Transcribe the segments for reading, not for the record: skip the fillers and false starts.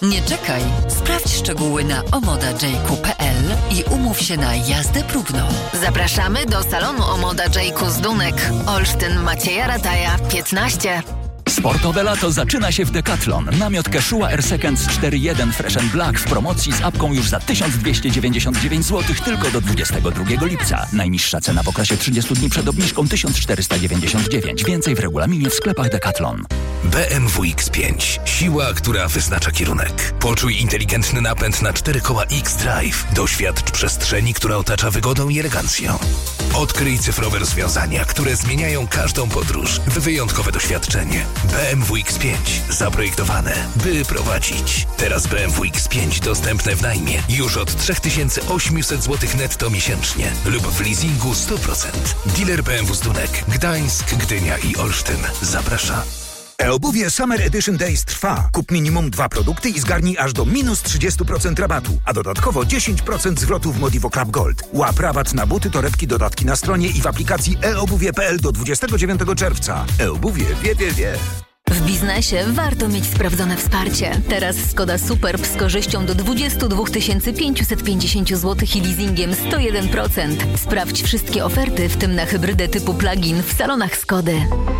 Nie czekaj. Sprawdź szczegóły na omodajku.pl i umów się na jazdę próbną. Zapraszamy do salonu Omoda-Jayku z Dunek. Olsztyn, Macieja Rataja, 15. Sportowe lato zaczyna się w Decathlon. Namiot Quechua Air Seconds 4.1 Fresh & Black w promocji z apką już za 1299 zł tylko do 22 lipca. Najniższa cena w okresie 30 dni przed obniżką 1499. Więcej w regulaminie w sklepach Decathlon. BMW X5. Siła, która wyznacza kierunek. Poczuj inteligentny napęd na 4 koła X-Drive. Doświadcz przestrzeni, która otacza wygodą i elegancją. Odkryj cyfrowe rozwiązania, które zmieniają każdą podróż w wyjątkowe doświadczenie. BMW X5. Zaprojektowane, by prowadzić. Teraz BMW X5 dostępne w najmie już od 3800 zł netto miesięcznie lub w leasingu 100%. Dealer BMW z Dunek, Gdańsk, Gdynia i Olsztyn. Zaprasza. E-obuwie Summer Edition Days trwa. Kup minimum 2 produkty i zgarnij aż do minus 30% rabatu, a dodatkowo 10% zwrotu w Modivo Club Gold. Łap rabat na buty, torebki, dodatki na stronie i w aplikacji eobuwie.pl do 29 czerwca. E-obuwie wie. W biznesie warto mieć sprawdzone wsparcie. Teraz Skoda Superb z korzyścią do 22 550 zł i leasingiem 101%. Sprawdź wszystkie oferty, w tym na hybrydę typu plug-in w salonach Skody.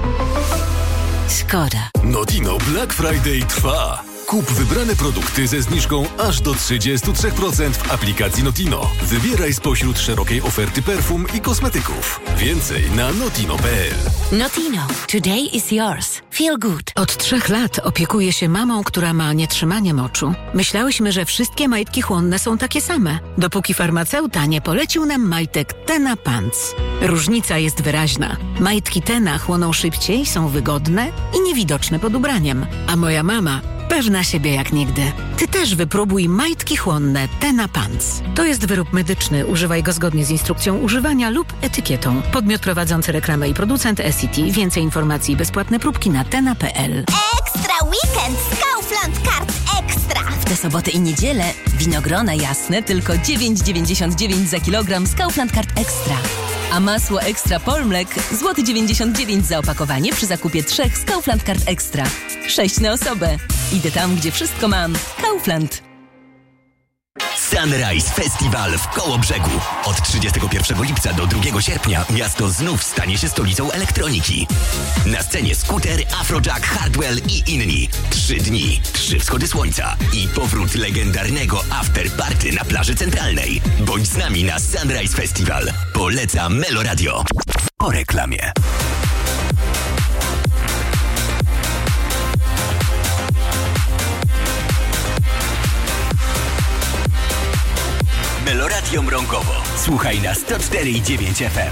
Skoda. Notino Black Friday trwa. Kup wybrane produkty ze zniżką aż do 33% w aplikacji Notino. Wybieraj spośród szerokiej oferty perfum i kosmetyków. Więcej na notino.pl. Notino. Today is yours. Feel good. Od 3 lat opiekuję się mamą, która ma nietrzymanie moczu. Myślałyśmy, że wszystkie majtki chłonne są takie same, dopóki farmaceuta nie polecił nam majtek Tena Pants. Różnica jest wyraźna. Majtki Tena chłoną szybciej, są wygodne i niewidoczne pod ubraniem. A moja mama pewna siebie jak nigdy. Ty też wypróbuj majtki chłonne Tena Pants. To jest wyrób medyczny. Używaj go zgodnie z instrukcją używania lub etykietą. Podmiot prowadzący reklamę i producent SCT. Więcej informacji i bezpłatne próbki na tena.pl. Ekstra weekend z Kaufland Card Ekstra. W te soboty i niedzielę winogrona jasne tylko 9,99 za kilogram z Kaufland Card Ekstra. A masło Ekstra Polmlek złoty 99 za opakowanie przy zakupie 3 z Kaufland Card Ekstra. 6 na osobę. Idę tam, gdzie wszystko mam. Kaufland. Sunrise Festival w Kołobrzegu. Od 31 lipca do 2 sierpnia miasto znów stanie się stolicą elektroniki. Na scenie Scooter, Afrojack, Hardwell i inni. 3 dni, 3 wschody słońca i powrót legendarnego afterparty na plaży centralnej. Bądź z nami na Sunrise Festival. Poleca Melo Radio. Po reklamie. Meloradio Mrągowo. Słuchaj na 104,9 FM.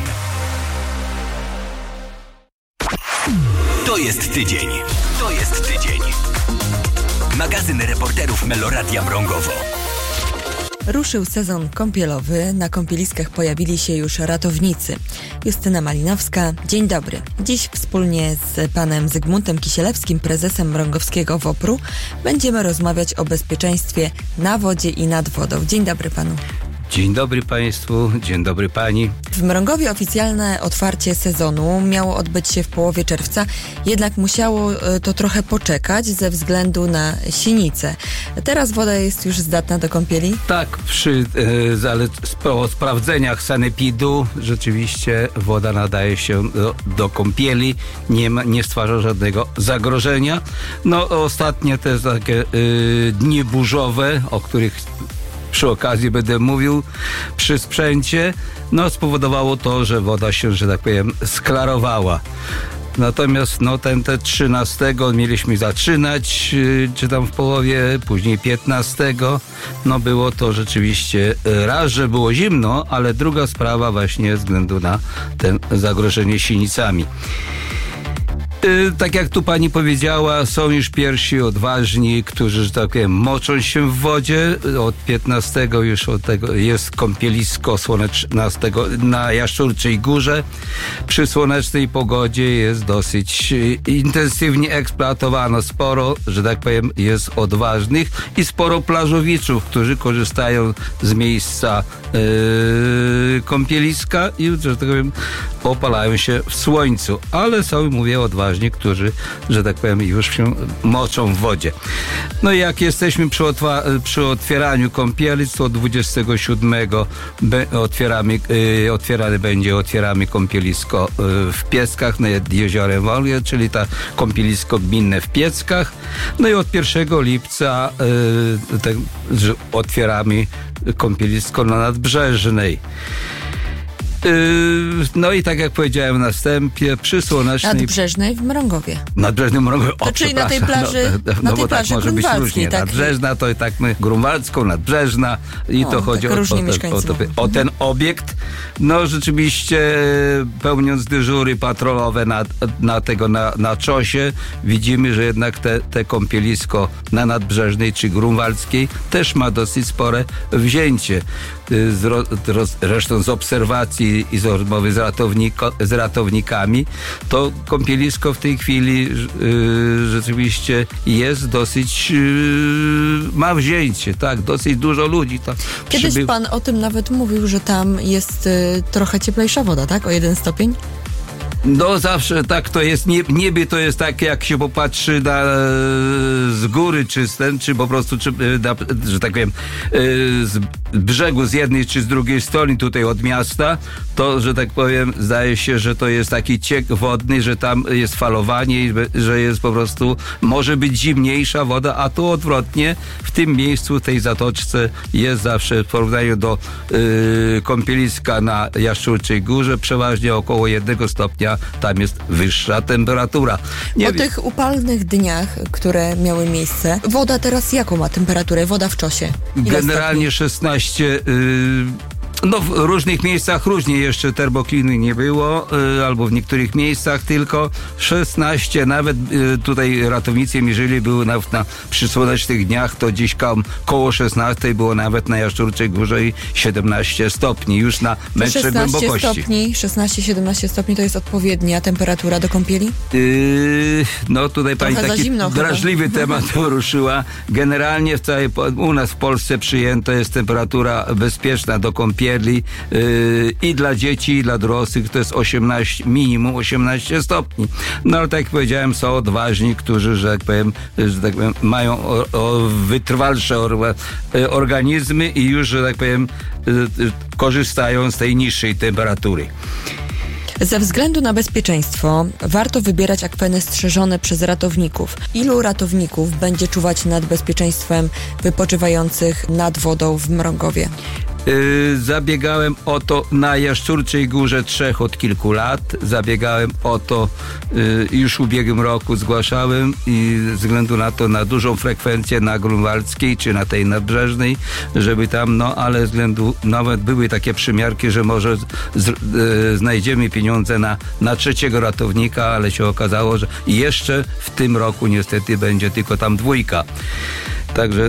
To jest tydzień. To jest tydzień. Magazyn reporterów Meloradia Mrągowo. Ruszył sezon kąpielowy. Na kąpieliskach pojawili się już ratownicy. Justyna Malinowska, dzień dobry. Dziś wspólnie z panem Zygmuntem Kisielewskim, prezesem Mrągowskiego WOPR-u, będziemy rozmawiać o bezpieczeństwie na wodzie i nad wodą. Dzień dobry panu. Dzień dobry Państwu, dzień dobry Pani. W Mrągowie oficjalne otwarcie sezonu miało odbyć się w połowie czerwca, jednak musiało to trochę poczekać ze względu na sinicę. Teraz woda jest już zdatna do kąpieli? Tak, po sprawdzeniach sanepidu rzeczywiście woda nadaje się do kąpieli, nie stwarza żadnego zagrożenia. No ostatnie te takie dni burzowe, o których przy okazji będę mówił przy sprzęcie, spowodowało to, że woda się, że tak powiem, sklarowała. Natomiast te 13 mieliśmy zaczynać, czy tam w połowie, później 15. Było to rzeczywiście raz, że było zimno, ale druga sprawa właśnie ze względu na to zagrożenie sinicami. Tak jak tu pani powiedziała, są już pierwsi odważni, którzy, że tak powiem, moczą się w wodzie. Od 15 już od tego jest kąpielisko słoneczne na Jaszczurczej Górze. Przy słonecznej pogodzie jest dosyć intensywnie eksploatowane. Sporo, że tak powiem, jest odważnych i sporo plażowiczów, którzy korzystają z miejsca kąpieliska i, że tak powiem, opalają się w słońcu. Ale są, mówię, odważni przeważnie, którzy, że tak powiem, już się moczą w wodzie. No i jak jesteśmy przy otwieraniu kąpieli, to 27 otwieramy kąpielisko w Pieckach nad jeziorem Wolgie, czyli ta kąpielisko gminne w Pieckach. No i od 1 lipca otwieramy kąpielisko na Nadbrzeżnej. No i tak jak powiedziałem na wstępie, przy Słonecznej... Nadbrzeżnej w Mrągowie. Nadbrzeżnej w Mrągowie, czyli na tej plaży, bo tak może być różnie. Tak. Nadbrzeżna to i tak my grunwaldzką, Nadbrzeżna i to chodzi o ten obiekt. No rzeczywiście pełniąc dyżury patrolowe na Czosie, widzimy, że jednak te kąpielisko na Nadbrzeżnej czy grunwaldzkiej też ma dosyć spore wzięcie. Zresztą z obserwacji i z rozmowy z ratownikami, to kąpielisko w tej chwili rzeczywiście jest dosyć, ma wzięcie, tak, dosyć dużo ludzi. Kiedyś pan o tym nawet mówił, że tam jest trochę cieplejsza woda, tak? O 1 stopień? No zawsze tak to jest. Niebie to jest tak, jak się popatrzy z góry, czy po prostu, że tak powiem, z brzegu z jednej czy z drugiej strony tutaj od miasta, to, że tak powiem, zdaje się, że to jest taki ciek wodny, że tam jest falowanie i że jest po prostu, może być zimniejsza woda, a tu odwrotnie, w tym miejscu, tej zatoczce jest zawsze w porównaniu do kąpieliska na Jaszczurczej Górze przeważnie około 1 stopnia tam jest wyższa temperatura. Po tych upalnych dniach, które miały miejsce, woda teraz jaką ma temperaturę? Woda w Czosie? Generalnie 16... No w różnych miejscach różnie, jeszcze termokliny nie było, albo w niektórych miejscach tylko 16, nawet tutaj ratownicy mierzyli, były przy słonecznych dniach, to gdzieś koło 16 było nawet na Jaszczurczej Górze i 17 stopni już na metrze głębokości. 16-17 stopni to jest odpowiednia temperatura do kąpieli? No tutaj pani taki drażliwy temat poruszyła. Generalnie u nas w Polsce przyjęta jest temperatura bezpieczna do kąpieli i dla dzieci, i dla dorosłych to jest minimum 18 stopni. No ale tak jak powiedziałem, są odważni, którzy, że tak powiem, mają wytrwalsze organizmy i już, że tak powiem, korzystają z tej niższej temperatury. Ze względu na bezpieczeństwo warto wybierać akweny strzeżone przez ratowników. Ilu ratowników będzie czuwać nad bezpieczeństwem wypoczywających nad wodą w Mrągowie? Zabiegałem o to na Jaszczurczej Górze 3 od kilku lat. Zabiegałem o to już w ubiegłym roku, zgłaszałem i ze względu na to, na dużą frekwencję na Grunwaldzkiej czy na tej Nadbrzeżnej, żeby tam, ale nawet były takie przymiarki, że może znajdziemy pieniądze na 3 ratownika, ale się okazało, że jeszcze w tym roku niestety będzie tylko tam 2. Także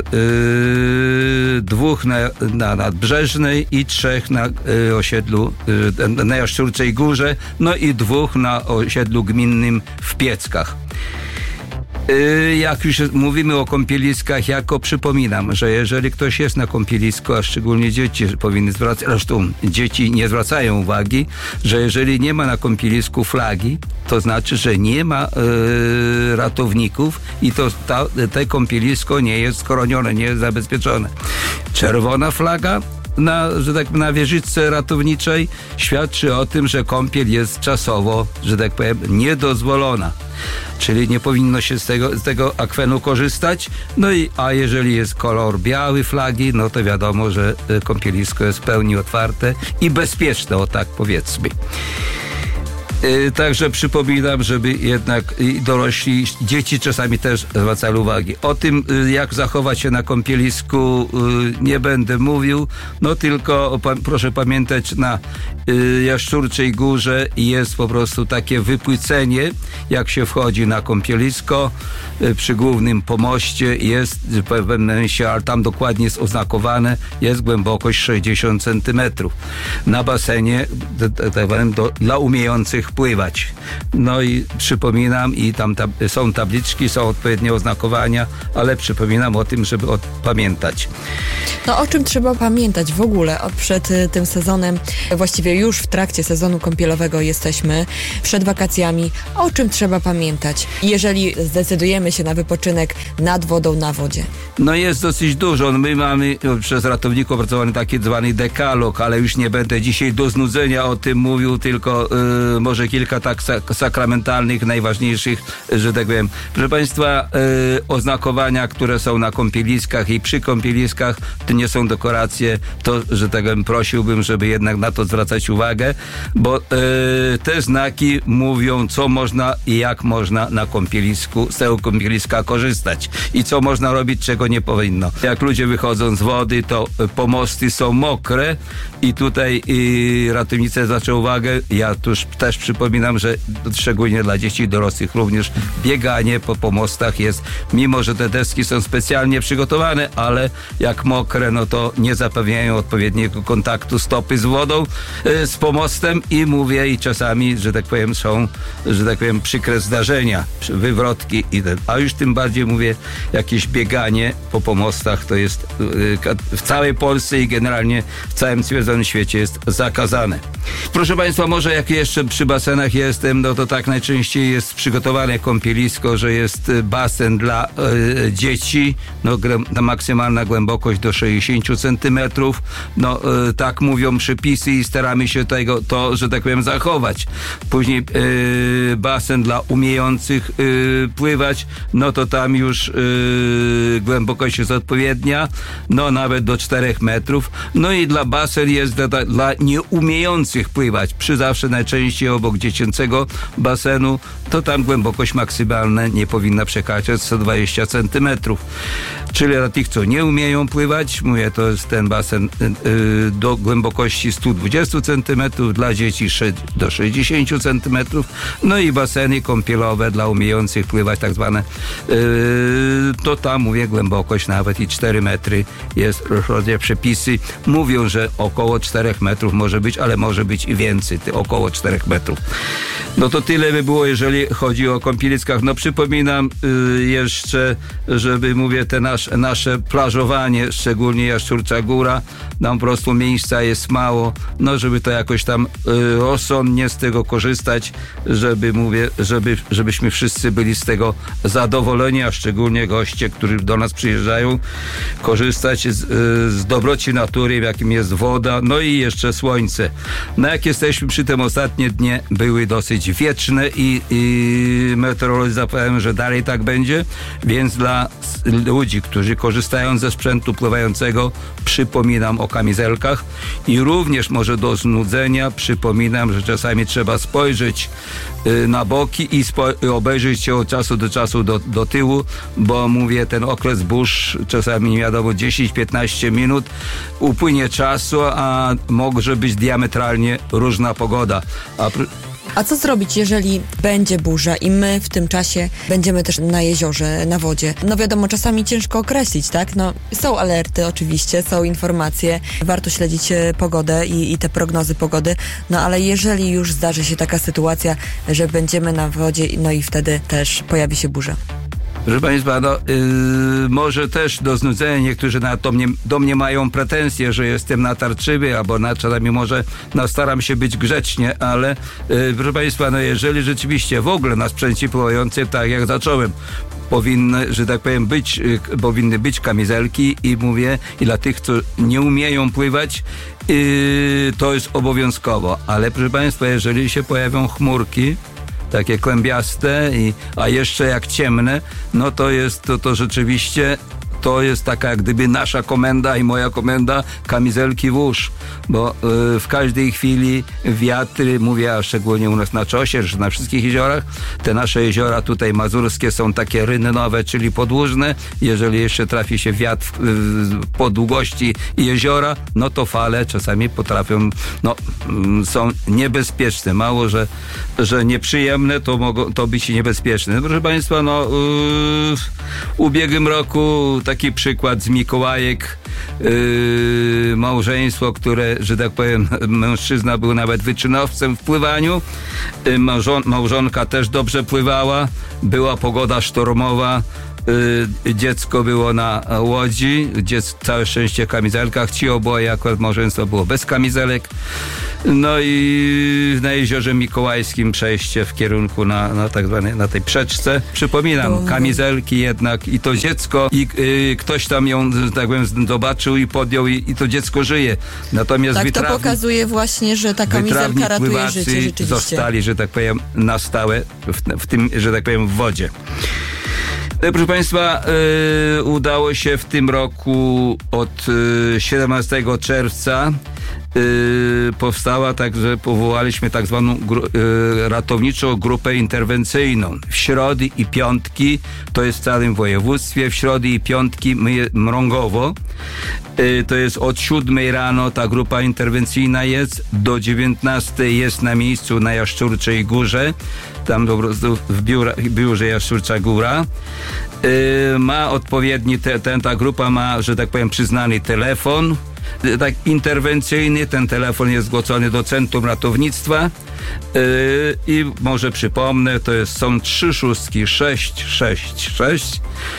2 na Nadbrzeżnej i 3 na osiedlu, na Jaszczurczej Górze, no i 2 na osiedlu gminnym w Pieckach. Jak już mówimy o kąpieliskach, przypominam, że jeżeli ktoś jest na kąpielisku, a szczególnie dzieci powinny zwracać, zresztą dzieci nie zwracają uwagi, że jeżeli nie ma na kąpielisku flagi, to znaczy, że nie ma ratowników i te kąpielisko nie jest schronione, nie jest zabezpieczone. Czerwona flaga na wieżyczce ratowniczej świadczy o tym, że kąpiel jest czasowo, że tak powiem, niedozwolona. Czyli nie powinno się z tego akwenu korzystać. A jeżeli jest kolor biały flagi, no to wiadomo, że kąpielisko jest w pełni otwarte i bezpieczne, o tak powiedzmy. Także przypominam, żeby jednak dorośli, dzieci czasami też zwracali uwagi. O tym, jak zachować się na kąpielisku, nie będę mówił, tylko proszę pamiętać, na Jaszczurczej Górze jest po prostu takie wypłycenie, jak się wchodzi na kąpielisko, przy głównym pomoście jest pewne miejsce, ale tam dokładnie jest oznakowane, jest głębokość 60 cm. Na basenie dla umiejących pływać. No i przypominam, i tam są tabliczki, są odpowiednie oznakowania, ale przypominam o tym, żeby pamiętać. No o czym trzeba pamiętać w ogóle przed tym sezonem, właściwie już w trakcie sezonu kąpielowego jesteśmy, przed wakacjami, o czym trzeba pamiętać, jeżeli zdecydujemy się na wypoczynek nad wodą, na wodzie? No jest dosyć dużo. My mamy przez ratowników opracowany taki zwany dekalog, ale już nie będę dzisiaj do znudzenia o tym mówił, tylko może kilka tak sakramentalnych, najważniejszych, że tak powiem. Proszę Państwa, oznakowania, które są na kąpieliskach i przy kąpieliskach, to nie są dekoracje, to, że tak powiem, prosiłbym, żeby jednak na to zwracać uwagę, bo te znaki mówią, co można i jak można na kąpielisku, z tego kąpieliska korzystać i co można robić, czego nie powinno. Jak ludzie wychodzą z wody, to pomosty są mokre i tutaj ratownicy zwracają uwagę, ja tuż też przypominam, że szczególnie dla dzieci i dorosłych również bieganie po pomostach jest, mimo że te deski są specjalnie przygotowane, ale jak mokre, no to nie zapewniają odpowiedniego kontaktu stopy z wodą, z pomostem i mówię, i czasami, że tak powiem, są, że tak powiem, przykre zdarzenia, wywrotki a już tym bardziej mówię, jakieś bieganie po pomostach to jest w całej Polsce i generalnie w całym cywilizowanym świecie jest zakazane. Proszę Państwa, może jak jeszcze przy basenach jestem, no to tak najczęściej jest przygotowane kąpielisko, że jest basen dla dzieci, no maksymalna głębokość do 60 centymetrów, no tak mówią przepisy i staramy się to, że tak powiem, zachować. Później basen dla umiejących pływać, no to tam już głębokość jest odpowiednia, no nawet do 4 metrów. No i basen jest dla nieumiejących pływać. Przy zawsze najczęściej obok dziecięcego basenu, to tam głębokość maksymalna nie powinna przekraczać 120 centymetrów. Czyli dla tych, co nie umieją pływać, mówię, to jest ten basen do głębokości 120 centymetrów, dla dzieci do 60 centymetrów, no i baseny kąpielowe dla umiejących pływać, tak zwane, to tam, mówię, głębokość nawet i 4 metry jest, różne przepisy mówią, że około 4 metrów może być, ale może być i więcej, około 4 metrów. No to tyle by było, jeżeli chodzi o kąpieliskach. No przypominam jeszcze, żeby, mówię, te nasze plażowanie, szczególnie Jaszczurcza Góra, nam po prostu miejsca jest mało, no żeby to jakoś tam rozsądnie z tego korzystać, żebyśmy wszyscy byli z zadowoleni, a szczególnie goście, którzy do nas przyjeżdżają, korzystać z dobroci natury, jakim jest woda, no i jeszcze słońce. No jak jesteśmy przy tym, ostatnie dnie były dosyć wieczne i meteorolodzy zapowiadają, że dalej tak będzie, więc dla ludzi, którzy korzystają ze sprzętu pływającego, przypominam o kamizelkach i również może do znudzenia przypominam, że czasami trzeba spojrzeć na boki i obejrzeć się od czasu do czasu do tyłu, bo mówię, ten okres burz czasami nie wiadomo 10-15 minut upłynie czasu, a może być diametralnie różna pogoda. A co zrobić, jeżeli będzie burza i my w tym czasie będziemy też na jeziorze, na wodzie? No wiadomo, czasami ciężko określić, tak? No są alerty oczywiście, są informacje, warto śledzić pogodę i te prognozy pogody, no ale jeżeli już zdarzy się taka sytuacja, że będziemy na wodzie, no i wtedy też pojawi się burza. Proszę Państwa, może też do znudzenia niektórzy do mnie mają pretensje, że jestem natarczywy, albo czasami może staram się być grzecznie, ale proszę Państwa, jeżeli rzeczywiście w ogóle na sprzęcie pływającym, tak jak zacząłem, powinny, że tak powiem, powinny być kamizelki i mówię, i dla tych, co nie umieją pływać, to jest obowiązkowo, ale proszę Państwa, jeżeli się pojawią chmurki, takie kłębiaste, a jeszcze jak ciemne, no to jest to rzeczywiście, to jest taka jak gdyby nasza komenda i moja komenda, kamizelki włóż, bo w każdej chwili wiatry, mówię, a szczególnie u nas na Czosie, że na wszystkich jeziorach, te nasze jeziora tutaj mazurskie są takie rynnowe, czyli podłużne, jeżeli jeszcze trafi się wiatr po długości jeziora, no to fale czasami potrafią, są niebezpieczne, mało, że nieprzyjemne, to być niebezpieczne. Proszę Państwa, w ubiegłym roku taki przykład z Mikołajek, małżeństwo, które, że tak powiem, mężczyzna był nawet wyczynowcem w pływaniu, małżonka też dobrze pływała, była pogoda sztormowa, dziecko było na łodzi, całe szczęście w kamizelkach, ci oboje akurat małżeństwo było bez kamizelek. No i na jeziorze Mikołajskim przejście w kierunku na tak zwanej, na tej przeczce. Przypominam, kamizelki jednak i to dziecko i ktoś tam ją, tak powiem, zobaczył i podjął i to dziecko żyje. Natomiast tak, to pokazuje właśnie, że ta kamizelka ratuje życie rzeczywiście. Zostali, że tak powiem, na stałe w tym, że tak powiem, w wodzie. Proszę Państwa, udało się w tym roku od 17 czerwca powstała, także powołaliśmy tak zwaną ratowniczą grupę interwencyjną. W środy i piątki, to jest w całym województwie, w środy i piątki Mrągowo, to jest od 7 rano ta grupa interwencyjna jest, do 19 jest na miejscu na Jaszczurczej Górze, tam po prostu w biurze Jaszczurcza Góra. Ma odpowiedni, ta grupa ma, że tak powiem, przyznany telefon, tak interwencyjny, ten telefon jest zgłoszony do Centrum Ratownictwa i może przypomnę, są 3 szóstki 666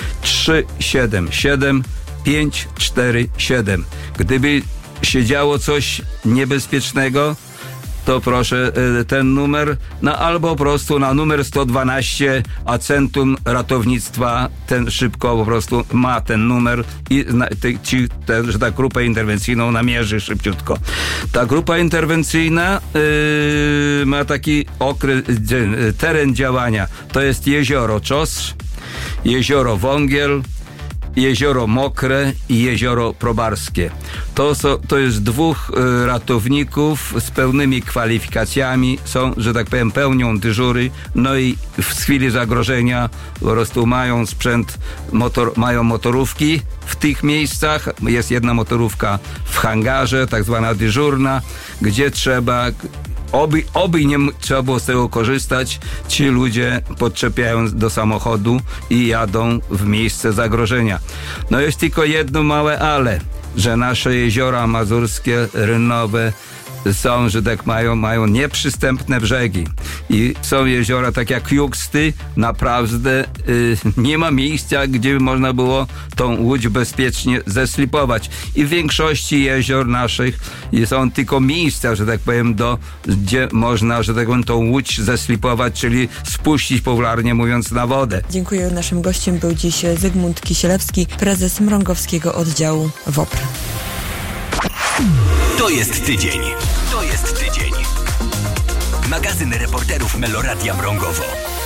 377 547. Gdyby się działo coś niebezpiecznego, to proszę ten numer, no albo po prostu na numer 112, a Centrum Ratownictwa ten szybko po prostu ma ten numer i że ta grupa interwencyjną namierzy szybciutko. Ta grupa interwencyjna ma taki teren działania. To jest jezioro Czos, jezioro Wągiel, jezioro Mokre i jezioro Probarskie. To jest 2 ratowników z pełnymi kwalifikacjami, że tak powiem, pełnią dyżury, no i w chwili zagrożenia po prostu mają sprzęt, mają motorówki w tych miejscach. Jest jedna motorówka w hangarze, tak zwana dyżurna, gdzie trzeba... Oby nie trzeba było z tego korzystać, ci ludzie podczepiają do samochodu i jadą w miejsce zagrożenia. No jest tylko jedno małe ale, że nasze jeziora mazurskie, rynowe są, że tak mają nieprzystępne brzegi i są jeziora tak jak Juksty, naprawdę nie ma miejsca, gdzie by można było tą łódź bezpiecznie zeslipować i w większości jezior naszych są tylko miejsca, że tak powiem, gdzie można, że tak powiem, tą łódź zeslipować, czyli spuścić, popularnie mówiąc, na wodę. Dziękuję. Naszym gościem był dziś Zygmunt Kisielewski, prezes Mrągowskiego Oddziału WOPR. To jest tydzień. Magazyn reporterów Meloradia Mrągowo.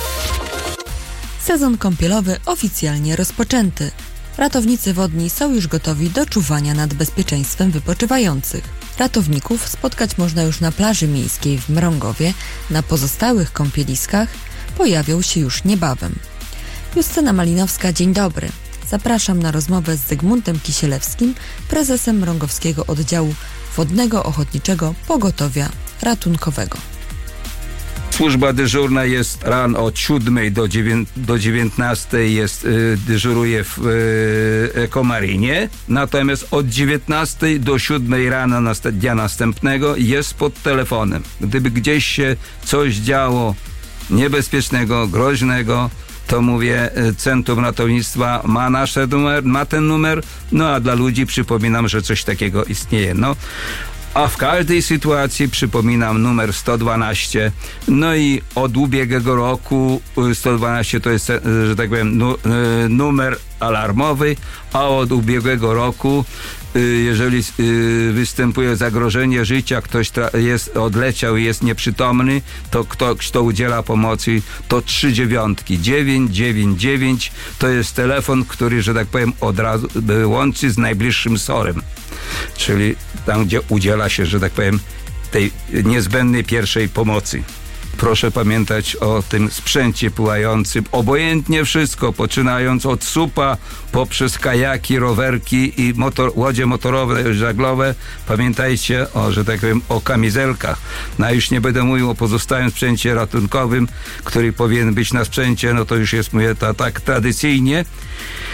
Sezon kąpielowy oficjalnie rozpoczęty. Ratownicy wodni są już gotowi do czuwania nad bezpieczeństwem wypoczywających. Ratowników spotkać można już na plaży miejskiej w Mrągowie. Na pozostałych kąpieliskach pojawią się już niebawem. Justyna Malinowska, dzień dobry. Zapraszam na rozmowę z Zygmuntem Kisielewskim, prezesem Mrągowskiego Oddziału Wodnego Ochotniczego Pogotowia Ratunkowego. Służba dyżurna jest rano od 7 do 19 dyżuruje w Ekomarinie, natomiast od 19 do 7 rano dnia następnego jest pod telefonem. Gdyby gdzieś się coś działo niebezpiecznego, groźnego, to mówię, Centrum Ratownictwa ma ten numer, no a dla ludzi przypominam, że coś takiego istnieje. No. A w każdej sytuacji przypominam numer 112. No i od ubiegłego roku 112 to jest, że tak powiem, numer alarmowy, a od ubiegłego roku, jeżeli występuje zagrożenie życia, ktoś odleciał i jest nieprzytomny, to ktoś, kto udziela pomocy, to 3 dziewiątki. 999 to jest telefon, który, że tak powiem, od razu łączy z najbliższym SOR-em. Czyli tam, gdzie udziela się, że tak powiem, tej niezbędnej pierwszej pomocy. Proszę pamiętać o tym sprzęcie pływającym. Obojętnie wszystko, poczynając od supa, poprzez kajaki, rowerki i łodzie motorowe, żaglowe. Pamiętajcie że tak powiem, o kamizelkach. No już nie będę mówił o pozostałym sprzęcie ratunkowym, który powinien być na sprzęcie, no to już jest, mówię, tak tradycyjnie.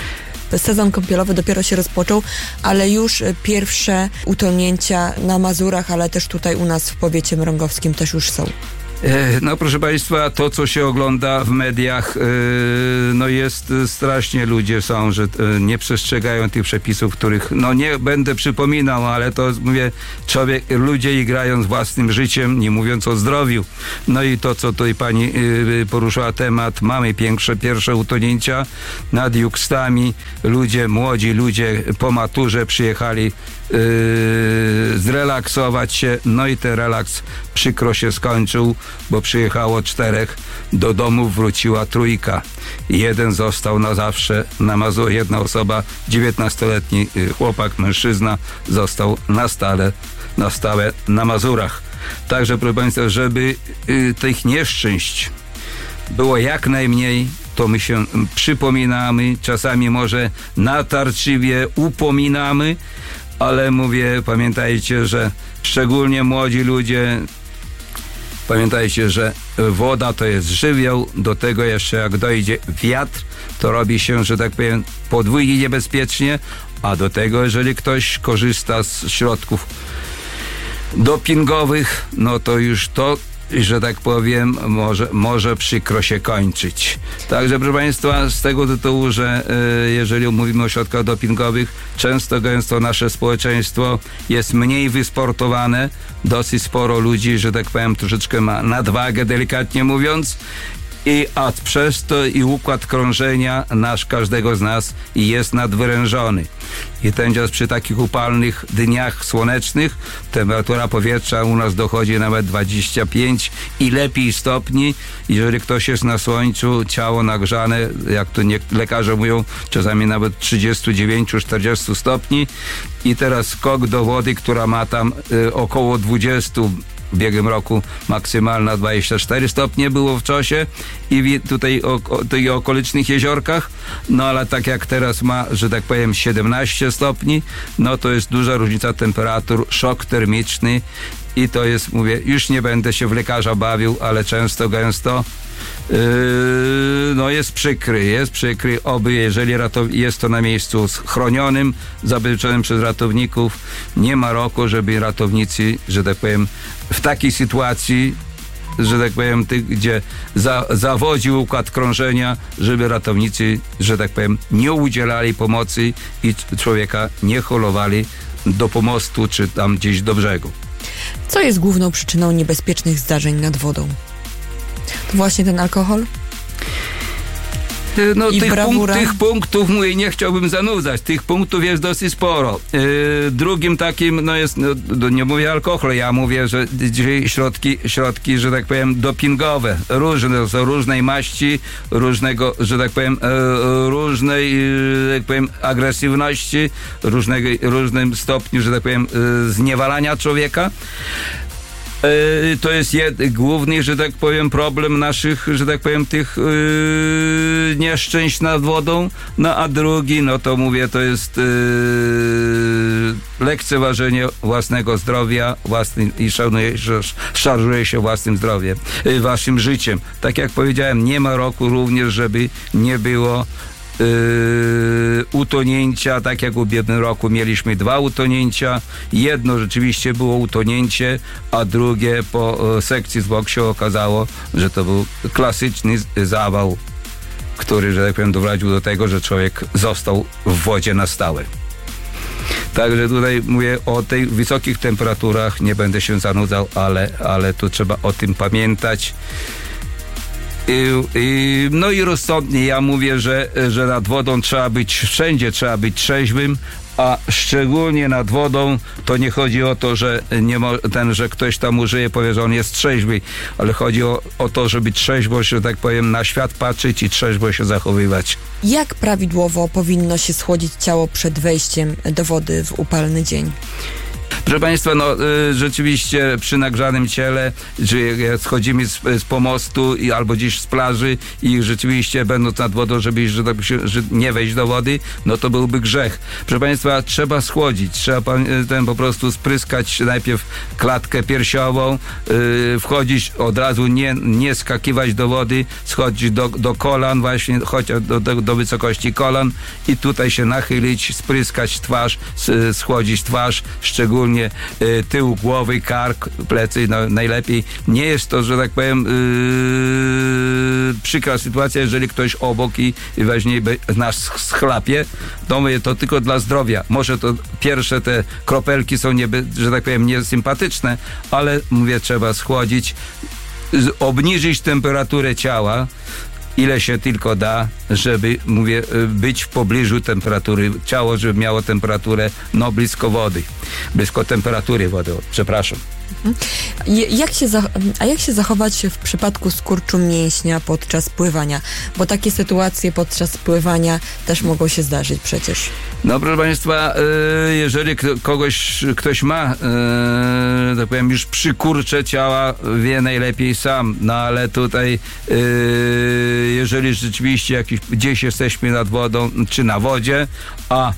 Sezon kąpielowy dopiero się rozpoczął, ale już pierwsze utonięcia na Mazurach, ale też tutaj u nas w powiecie mrągowskim też już są. No proszę Państwa, to co się ogląda w mediach, no jest strasznie, ludzie są, że nie przestrzegają tych przepisów, których no nie będę przypominał, ale to mówię, ludzie grają z własnym życiem, nie mówiąc o zdrowiu. No i to co tutaj pani poruszyła temat, mamy pierwsze utonięcia nad Juxtami, młodzi ludzie po maturze przyjechali zrelaksować się, no i ten relaks przykro się skończył, bo przyjechało 4, do domu wróciła 3. Jeden został na zawsze na Mazurach, jedna osoba, 19-letni chłopak, mężczyzna, został na stałe na Mazurach. Także proszę Państwa, żeby tych nieszczęść było jak najmniej, to my się przypominamy, czasami może natarczywie upominamy, ale mówię, pamiętajcie, że szczególnie młodzi ludzie, pamiętajcie, że woda to jest żywioł, do tego jeszcze jak dojdzie wiatr, to robi się, że tak powiem, podwójnie niebezpiecznie, a do tego, jeżeli ktoś korzysta z środków dopingowych, no to już to, że tak powiem, może przykro się kończyć. Także proszę Państwa, z tego tytułu, że jeżeli mówimy o środkach dopingowych, gęsto nasze społeczeństwo jest mniej wysportowane, dosyć sporo ludzi, że tak powiem, troszeczkę ma nadwagę, delikatnie mówiąc, a przez to i układ krążenia każdego z nas jest nadwyrężony. I teraz przy takich upalnych dniach słonecznych temperatura powietrza u nas dochodzi nawet 25 i lepiej stopni. Jeżeli ktoś jest na słońcu, ciało nagrzane, jak to lekarze mówią, czasami nawet 39-40 stopni. I teraz skok do wody, która ma tam około 20, w ubiegłym roku maksymalna 24 stopnie było w czasie i tutaj o okolicznych jeziorkach, no ale tak jak teraz ma, że tak powiem 17 stopni, no to jest duża różnica temperatur, szok termiczny i to jest, mówię, już nie będę się w lekarza bawił, ale gęsto no jest przykry, oby jeżeli jest to na miejscu chronionym, zabezpieczonym przez ratowników, nie ma roku, żeby ratownicy, że tak powiem, w takiej sytuacji, że tak powiem, gdzie zawodził układ krążenia, żeby ratownicy, że tak powiem, nie udzielali pomocy i człowieka nie holowali do pomostu czy tam gdzieś do brzegu. Co jest główną przyczyną niebezpiecznych zdarzeń nad wodą? To właśnie ten alkohol? No tych punktów, mówię, nie chciałbym zanudzać. Tych punktów jest dosyć sporo. Drugim takim, no jest, no, nie mówię alkohol, ja mówię, że dzisiaj środki, że tak powiem, dopingowe. Są różnej maści, różnego, że tak powiem, różnej, jak powiem, agresywności, różnym stopniu, że tak powiem, zniewalania człowieka. To jest główny, że tak powiem, problem naszych, że tak powiem, tych nieszczęść nad wodą, no a drugi, no to mówię, to jest lekceważenie własnego zdrowia i szarżuje się własnym zdrowiem, waszym życiem. Tak jak powiedziałem, nie ma roku również, żeby nie było utonięcia, tak jak w ubiegłym roku mieliśmy 2 utonięcia. Jedno rzeczywiście było utonięcie, a drugie po sekcji zwłok się okazało, że to był klasyczny zawał, który, że tak powiem, doprowadził do tego, że człowiek został w wodzie na stałe. Także tutaj mówię o tych wysokich temperaturach, nie będę się zanudzał, ale tu trzeba o tym pamiętać. No i rozsądnie ja mówię, że nad wodą wszędzie trzeba być trzeźwym, a szczególnie nad wodą to nie chodzi o to, że że ktoś tam użyje, powie, że on jest trzeźwy, ale chodzi o to, żeby trzeźwo, że tak powiem, na świat patrzeć i trzeźwo się zachowywać. Jak prawidłowo powinno się schłodzić ciało przed wejściem do wody w upalny dzień? Proszę Państwa, rzeczywiście przy nagrzanym ciele, że jak schodzimy z pomostu albo gdzieś z plaży i rzeczywiście będąc nad wodą, żeby nie wejść do wody, no to byłby grzech. Proszę Państwa, trzeba schłodzić, trzeba po prostu spryskać najpierw klatkę piersiową, wchodzić od razu, nie skakiwać do wody, schodzić do kolan właśnie, chociaż do wysokości kolan i tutaj się nachylić, spryskać twarz, schłodzić twarz, szczególnie tył głowy, kark, plecy, najlepiej. Nie jest to, że tak powiem, przykra sytuacja, jeżeli ktoś obok i właśnie nas schlapie, to mówię, to tylko dla zdrowia. Może to pierwsze te kropelki są, że tak powiem, niesympatyczne, ale mówię, trzeba schłodzić, obniżyć temperaturę ciała, ile się tylko da, żeby, mówię, być w pobliżu temperatury ciała, żeby miało temperaturę, blisko wody. Blisko temperatury wody, przepraszam. Jak się zachować w przypadku skurczu mięśnia podczas pływania? Bo takie sytuacje podczas pływania też mogą się zdarzyć przecież. No proszę Państwa, jeżeli ktoś ma, tak powiem, już przykurcze ciała, wie najlepiej sam, no ale tutaj jeżeli rzeczywiście gdzieś jesteśmy nad wodą, czy na wodzie, a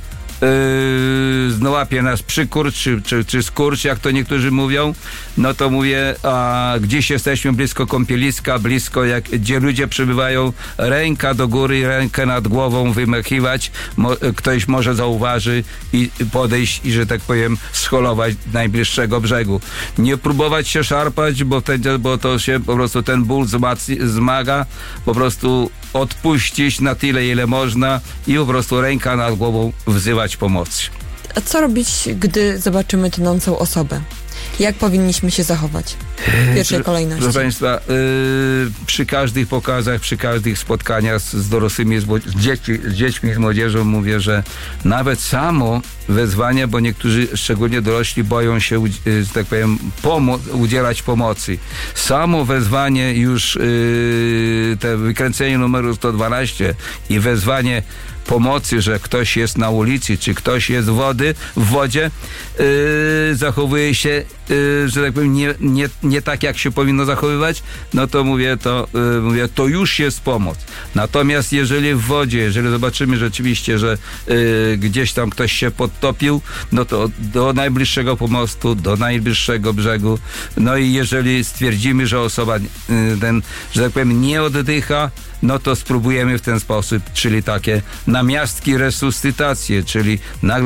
łapie nas przykurcz, czy skurcz, jak to niektórzy mówią, no to mówię, a gdzieś jesteśmy blisko kąpieliska, gdzie ludzie przebywają, ręka do góry, rękę nad głową wymachiwać, ktoś może zauważy i podejść i, że tak powiem, scholować najbliższego brzegu. Nie próbować się szarpać, bo to się po prostu ten ból zmaga, po prostu odpuścić na tyle, ile można i po prostu ręka nad głową wzywać pomocy. A co robić, gdy zobaczymy tonącą osobę? Jak powinniśmy się zachować w pierwszej kolejności? Proszę Państwa, przy każdych pokazach, przy każdych spotkaniach z dorosłymi, z dziećmi, z młodzieżą mówię, że nawet samo wezwanie, bo niektórzy, szczególnie dorośli, boją się, że tak powiem, udzielać pomocy. Samo wezwanie już, te wykręcenie numeru 112 i wezwanie pomocy, że ktoś jest na ulicy, czy ktoś jest w wodzie, zachowuje się, że tak powiem, nie tak, jak się powinno zachowywać, no to mówię, to już jest pomoc. Natomiast jeżeli w wodzie, jeżeli zobaczymy rzeczywiście, że gdzieś tam ktoś się podtopił, no to do najbliższego pomostu, do najbliższego brzegu, no i jeżeli stwierdzimy, że osoba że tak powiem, nie oddycha, no to spróbujemy w ten sposób, czyli takie namiastki resuscytacje, czyli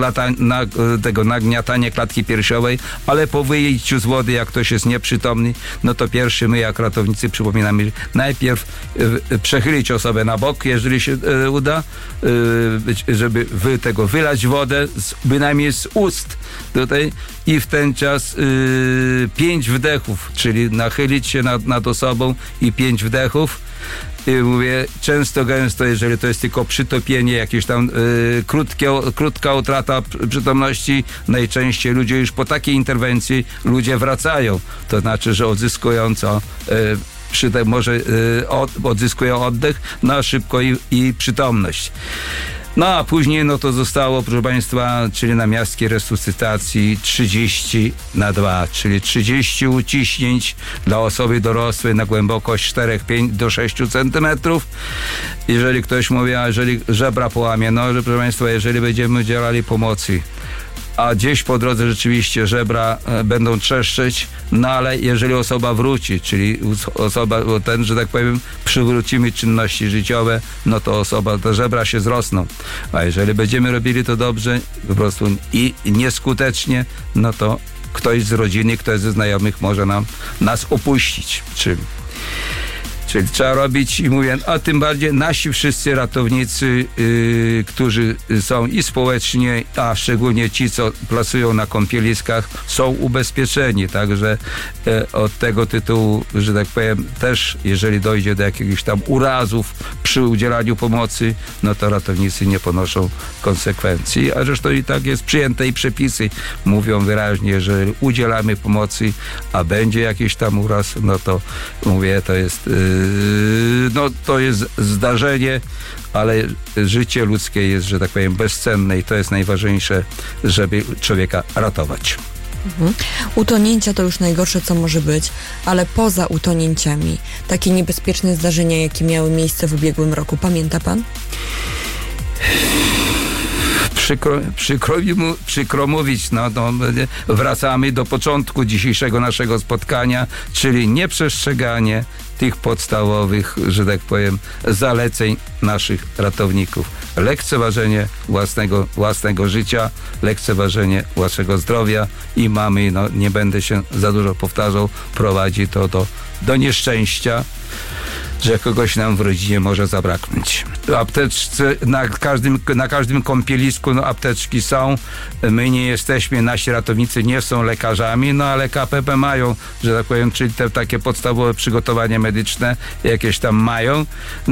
nagniatanie klatki piersiowej, ale po wyjściu z wody, jak ktoś jest nieprzytomny, no to pierwszy my jak ratownicy przypominamy najpierw przechylić osobę na bok, jeżeli się uda, żeby wylać wodę, bynajmniej z ust tutaj i w ten czas 5 wdechów, czyli nachylić się nad osobą i 5 wdechów. Mówię, często, gęsto, jeżeli to jest tylko przytopienie, jakieś tam krótka utrata przytomności, najczęściej ludzie już po takiej interwencji wracają. To znaczy, że odzyskują odzyskują oddech, no szybko i przytomność. No a później to zostało, proszę Państwa, czyli namiastki resuscytacji 30/2, czyli 30 uciśnięć dla osoby dorosłej na głębokość 4-5 do 6 centymetrów. Jeżeli ktoś mówi, a jeżeli żebra połamie, że proszę Państwa, jeżeli będziemy udzielali pomocy, a gdzieś po drodze rzeczywiście żebra będą trzeszczeć, no ale jeżeli osoba wróci, czyli że tak powiem, przywrócimy czynności życiowe, no to te żebra się zrosną. A jeżeli będziemy robili to dobrze, po prostu i nieskutecznie, no to ktoś z rodziny, ktoś ze znajomych może nas opuścić. Czyli trzeba robić i mówię, a tym bardziej nasi wszyscy ratownicy, którzy są i społecznie, a szczególnie ci, co pracują na kąpieliskach, są ubezpieczeni. Także od tego tytułu, że tak powiem, też jeżeli dojdzie do jakichś tam urazów przy udzielaniu pomocy, no to ratownicy nie ponoszą konsekwencji. A zresztą i tak jest przyjęte i przepisy mówią wyraźnie, że udzielamy pomocy, a będzie jakiś tam uraz, no to mówię, to jest zdarzenie, ale życie ludzkie jest, że tak powiem, bezcenne i to jest najważniejsze, żeby człowieka ratować. Utonięcia to już najgorsze, co może być, ale poza utonięciami, takie niebezpieczne zdarzenia, jakie miały miejsce w ubiegłym roku, pamięta pan? Przykro mówić, wracamy do początku dzisiejszego naszego spotkania, czyli nieprzestrzeganie tych podstawowych, że tak powiem, zaleceń naszych ratowników. Lekceważenie własnego życia, lekceważenie własnego zdrowia i mamy, nie będę się za dużo powtarzał, prowadzi to do nieszczęścia, że kogoś nam w rodzinie może zabraknąć. Apteczce, na każdym kąpielisku apteczki są. My nie jesteśmy, nasi ratownicy nie są lekarzami, ale KPP mają, że tak powiem, czyli te takie podstawowe przygotowanie medyczne jakieś tam mają.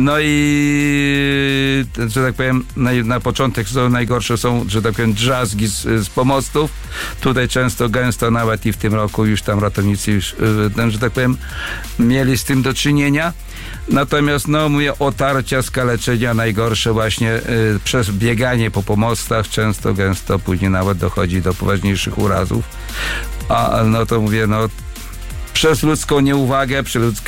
I że tak powiem, na początek najgorsze są, że tak powiem, drzazgi z pomostów. Tutaj gęsto nawet i w tym roku już tam ratownicy już, że tak powiem, mieli z tym do czynienia. Natomiast mówię, otarcia, skaleczenia najgorsze właśnie przez bieganie po pomostach, gęsto później nawet dochodzi do poważniejszych urazów. A to mówię, przez ludzką nieuwagę,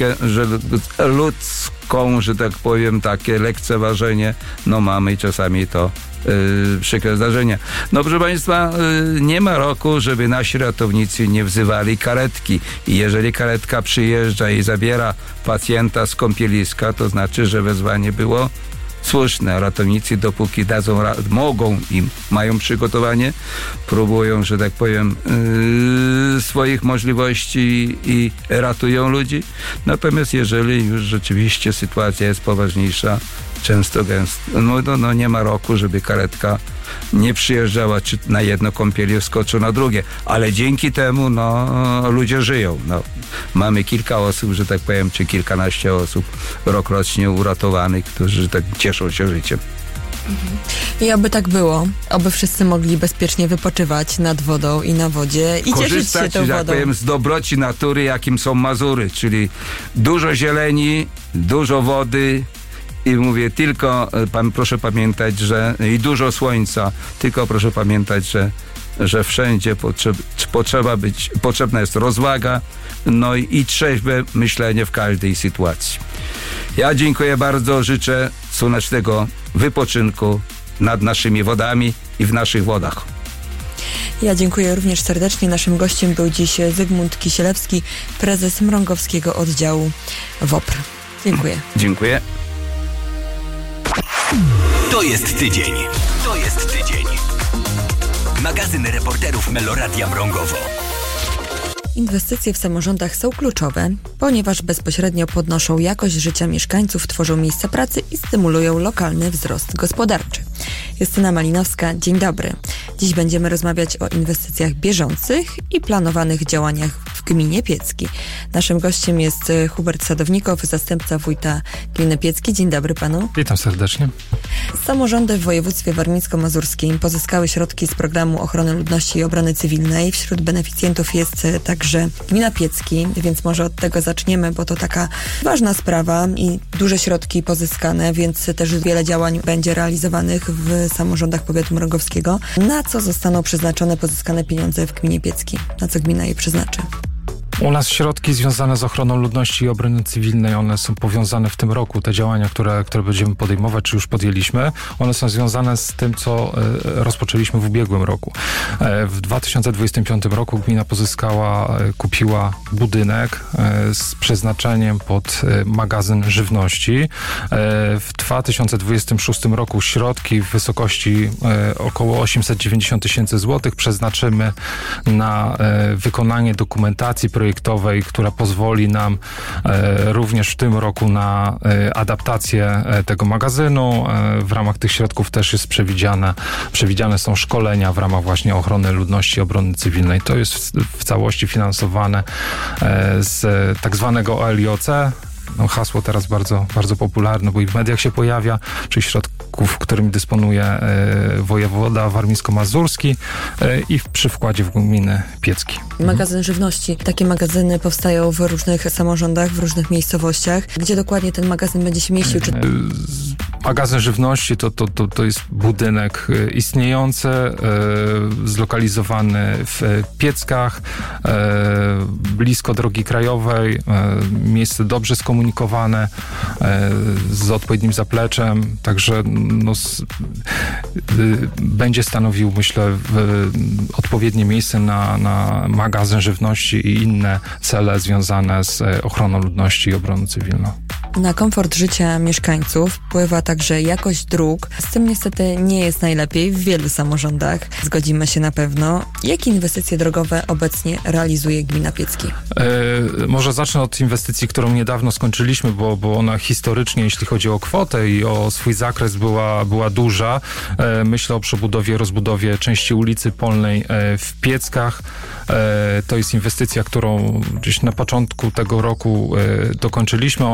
ludzką, że tak powiem, takie lekceważenie, mamy czasami to przykre zdarzenia. Proszę Państwa, nie ma roku, żeby nasi ratownicy nie wzywali karetki. I jeżeli karetka przyjeżdża i zabiera pacjenta z kąpieliska, to znaczy, że wezwanie było słuszne. Ratownicy dopóki mogą i mają przygotowanie, próbują, że tak powiem, swoich możliwości i ratują ludzi. Natomiast jeżeli już rzeczywiście sytuacja jest poważniejsza, gęsto, nie ma roku, żeby karetka nie przyjeżdżała czy na jedno kąpieli, wskoczył na drugie. Ale dzięki temu, ludzie żyją. Mamy kilka osób, że tak powiem, czy kilkanaście osób rokrocznie uratowanych, którzy tak cieszą się życiem. I oby tak było. Oby wszyscy mogli bezpiecznie wypoczywać nad wodą i na wodzie i cieszyć się tą wodą. Tak powiem, z dobroci natury, jakim są Mazury, czyli dużo zieleni, dużo wody. I mówię, tylko proszę pamiętać, że i dużo słońca, tylko proszę pamiętać, że wszędzie potrzebna jest rozwaga, i trzeźwe myślenie w każdej sytuacji. Ja dziękuję bardzo, życzę słonecznego wypoczynku nad naszymi wodami i w naszych wodach. Ja dziękuję również serdecznie. Naszym gościem był dziś Zygmunt Kisielewski, prezes Mrągowskiego Oddziału WOPR. Dziękuję. Dziękuję. To jest tydzień. Magazyn reporterów Meloradia Mrągowo. Inwestycje w samorządach są kluczowe, ponieważ bezpośrednio podnoszą jakość życia mieszkańców, tworzą miejsca pracy i stymulują lokalny wzrost gospodarczy. Justyna Malinowska, dzień dobry. Dziś będziemy rozmawiać o inwestycjach bieżących i planowanych działaniach w gminie Piecki. Naszym gościem jest Hubert Sadownikow, zastępca wójta gminy Piecki. Dzień dobry panu. Witam serdecznie. Samorządy w województwie warmińsko-mazurskim pozyskały środki z Programu Ochrony Ludności i Obrony Cywilnej. Wśród beneficjentów jest także gmina Piecki, więc może od tego zaczniemy, bo to taka ważna sprawa i duże środki pozyskane, więc też wiele działań będzie realizowanych w samorządach powiatu mrągowskiego. Na co zostaną przeznaczone pozyskane pieniądze w gminie Piecki? Na co gmina je przeznaczy? U nas środki związane z ochroną ludności i obrony cywilnej, one są powiązane w tym roku. Te działania, które będziemy podejmować, czy już podjęliśmy, one są związane z tym, co rozpoczęliśmy w ubiegłym roku. W 2025 roku gmina kupiła budynek z przeznaczeniem pod magazyn żywności. W 2026 roku środki w wysokości około 890 000 złotych przeznaczymy na wykonanie dokumentacji projektowej, która pozwoli nam również w tym roku na adaptację tego magazynu. W ramach tych środków też jest przewidziane są szkolenia w ramach właśnie ochrony ludności i obrony cywilnej. To jest w całości finansowane z tak zwanego OLIOC. Hasło teraz bardzo, bardzo popularne, bo i w mediach się pojawia, czyli środków, którymi dysponuje wojewoda warmińsko-mazurski i przy wkładzie w gminy Piecki. Magazyn żywności. Takie magazyny powstają w różnych samorządach, w różnych miejscowościach. Gdzie dokładnie ten magazyn będzie się mieścił? Magazyn żywności to jest budynek istniejący, zlokalizowany w Pieckach, blisko drogi krajowej, miejsce dobrze skomunikowane, z odpowiednim zapleczem, także będzie stanowił, myślę, odpowiednie miejsce na magazyn żywności i inne cele związane z ochroną ludności i obroną cywilną. Na komfort życia mieszkańców wpływa także jakość dróg. Z tym niestety nie jest najlepiej w wielu samorządach. Zgodzimy się na pewno. Jakie inwestycje drogowe obecnie realizuje gmina Piecki? Może zacznę od inwestycji, którą niedawno skończyliśmy, bo ona historycznie, jeśli chodzi o kwotę i o swój zakres, była duża. Myślę o przebudowie, rozbudowie części ulicy Polnej w Pieckach. To jest inwestycja, którą gdzieś na początku tego roku dokończyliśmy.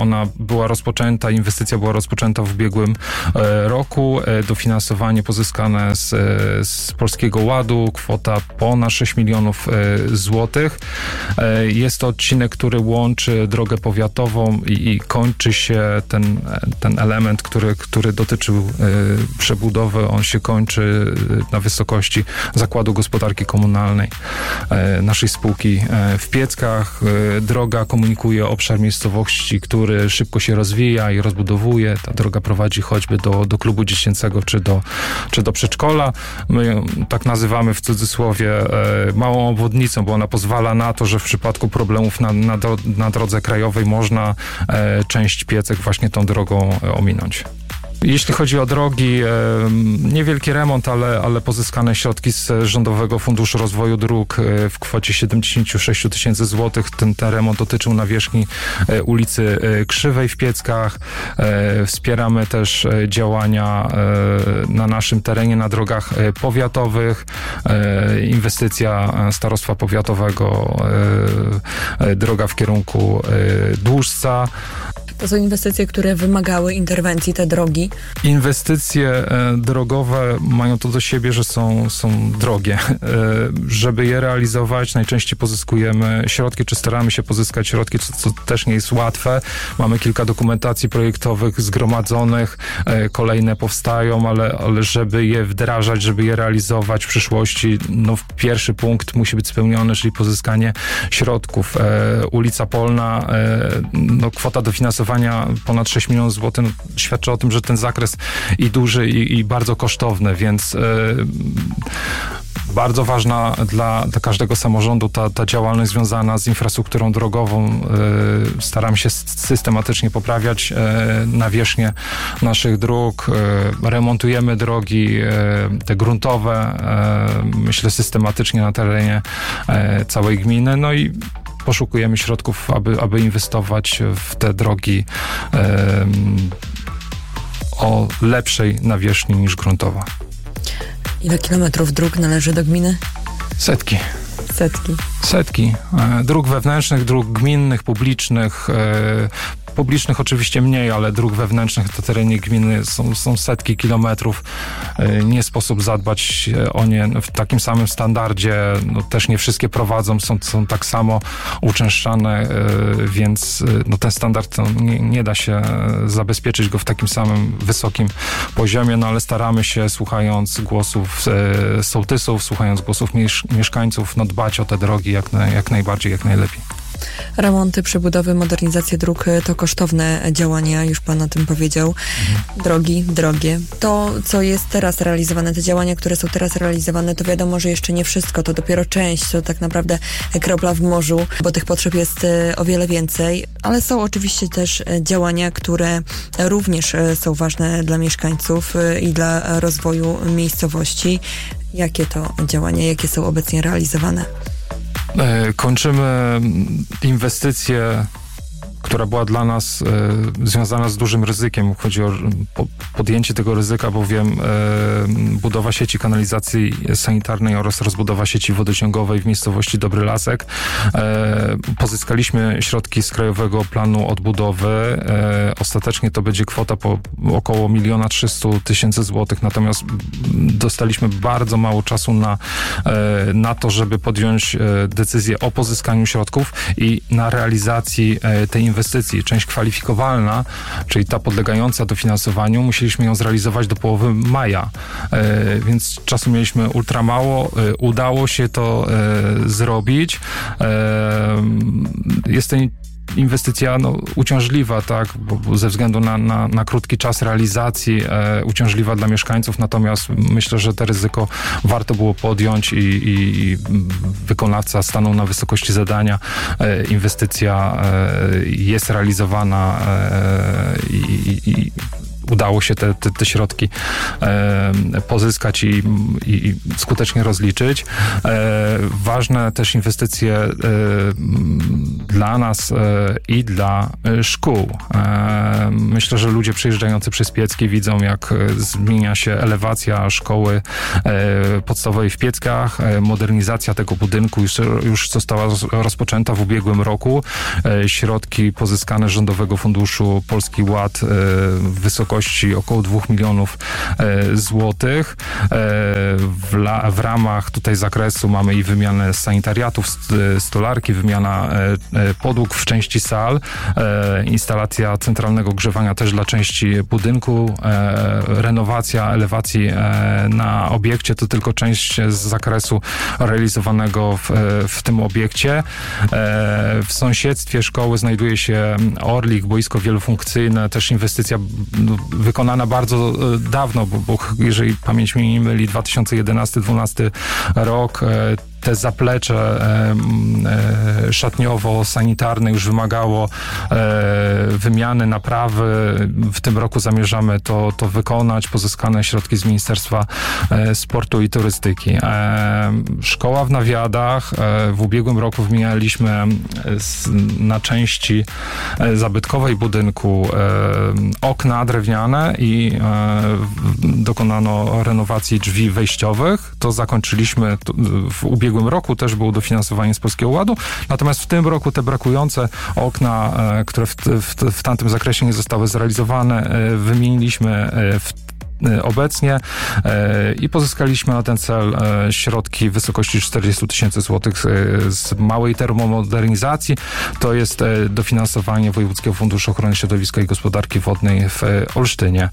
Inwestycja była rozpoczęta w ubiegłym roku. Dofinansowanie pozyskane z Polskiego Ładu, kwota ponad 6 milionów złotych. Jest to odcinek, który łączy drogę powiatową i kończy się ten element, który dotyczył przebudowy. On się kończy na wysokości Zakładu Gospodarki Komunalnej naszej spółki w Pieckach. Droga komunikuje obszar miejscowości, który szybko się rozwija i rozbudowuje. Ta droga prowadzi choćby do klubu dziecięcego czy do przedszkola. My ją tak nazywamy w cudzysłowie małą obwodnicą, bo ona pozwala na to, że w przypadku problemów na drodze krajowej można część Piecek właśnie tą drogą ominąć. Jeśli chodzi o drogi, niewielki remont, ale pozyskane środki z Rządowego Funduszu Rozwoju Dróg w kwocie 76 000 złotych. Ten remont dotyczył nawierzchni ulicy Krzywej w Pieckach. Wspieramy też działania na naszym terenie, na drogach powiatowych. Inwestycja Starostwa Powiatowego, droga w kierunku Dłużca. To są inwestycje, które wymagały interwencji, te drogi. Inwestycje drogowe mają to do siebie, że są drogie. Żeby je realizować, najczęściej pozyskujemy środki, czy staramy się pozyskać środki, co też nie jest łatwe. Mamy kilka dokumentacji projektowych zgromadzonych, kolejne powstają, ale żeby je wdrażać, żeby je realizować w przyszłości, pierwszy punkt musi być spełniony, czyli pozyskanie środków. Ulica Polna, kwota dofinansowania ponad 6 milionów złotych świadczy o tym, że ten zakres i duży, i bardzo kosztowny, więc bardzo ważna dla każdego samorządu ta działalność związana z infrastrukturą drogową. Staramy się systematycznie poprawiać nawierzchnię naszych dróg. Remontujemy drogi, te gruntowe, myślę systematycznie na terenie całej gminy. I poszukujemy środków, aby inwestować w te drogi o lepszej nawierzchni niż gruntowa. Ile kilometrów dróg należy do gminy? Setki. Setki. Dróg wewnętrznych, dróg gminnych, publicznych. Publicznych oczywiście mniej, ale dróg wewnętrznych na terenie gminy są setki kilometrów. Nie sposób zadbać o nie w takim samym standardzie. Też nie wszystkie prowadzą, są tak samo uczęszczane, więc ten standard nie da się zabezpieczyć go w takim samym wysokim poziomie, ale staramy się, słuchając głosów sołtysów, słuchając głosów mieszkańców, dbać o te drogi jak najbardziej, jak najlepiej. Remonty, przebudowy, modernizacje dróg to kosztowne działania, już pan o tym powiedział. Drogi, drogie. To, co jest teraz realizowane, te działania, które są teraz realizowane, to wiadomo, że jeszcze nie wszystko, to dopiero część, to tak naprawdę kropla w morzu, bo tych potrzeb jest o wiele więcej, ale są oczywiście też działania, które również są ważne dla mieszkańców i dla rozwoju miejscowości. Jakie to działania, jakie są obecnie realizowane? Kończymy inwestycję, która była dla nas związana z dużym ryzykiem. Chodzi o podjęcie tego ryzyka, bowiem budowa sieci kanalizacji sanitarnej oraz rozbudowa sieci wodociągowej w miejscowości Dobry Lasek. Pozyskaliśmy środki z Krajowego Planu Odbudowy. Ostatecznie to będzie kwota po około 1 300 000 złotych, natomiast dostaliśmy bardzo mało czasu na to, żeby podjąć decyzję o pozyskaniu środków i na realizacji tej inwestycji inwestycji. Część kwalifikowalna, czyli ta podlegająca dofinansowaniu, musieliśmy ją zrealizować do połowy maja, więc czasu mieliśmy ultra mało. Udało się to zrobić. Jest to inwestycja uciążliwa, tak, bo ze względu na krótki czas realizacji, uciążliwa dla mieszkańców, natomiast myślę, że to ryzyko warto było podjąć i wykonawca stanął na wysokości zadania. Inwestycja jest realizowana i udało się te środki pozyskać i skutecznie rozliczyć. Ważne też inwestycje dla nas i dla szkół. Myślę, że ludzie przejeżdżający przez Piecki widzą, jak zmienia się elewacja szkoły podstawowej w Pieckach. Modernizacja tego budynku już została rozpoczęta w ubiegłym roku. Środki pozyskane z Rządowego Funduszu Polski Ład w wysokości około 2 milionów złotych. W ramach tutaj zakresu mamy i wymianę sanitariatów, stolarki, wymiana podłóg w części sal, instalacja centralnego grzewania też dla części budynku, renowacja elewacji na obiekcie to tylko część z zakresu realizowanego w tym obiekcie. W sąsiedztwie szkoły znajduje się Orlik, boisko wielofunkcyjne, też inwestycja wykonana bardzo dawno, bo jeżeli pamięć mnie nie myli, 2011-2012 rok, te zaplecze szatniowo-sanitarne już wymagało wymiany, naprawy. W tym roku zamierzamy to wykonać. Pozyskane środki z Ministerstwa Sportu i Turystyki. Szkoła w Nawiadach. W ubiegłym roku wymienialiśmy na części zabytkowej budynku okna drewniane i dokonano renowacji drzwi wejściowych. To zakończyliśmy w ubiegłym roku, też było dofinansowanie z Polskiego Ładu, natomiast w tym roku te brakujące okna, które w tamtym zakresie nie zostały zrealizowane, wymieniliśmy obecnie i pozyskaliśmy na ten cel środki w wysokości 40 000 złotych z małej termomodernizacji. To jest dofinansowanie Wojewódzkiego Funduszu Ochrony Środowiska i Gospodarki Wodnej w Olsztynie.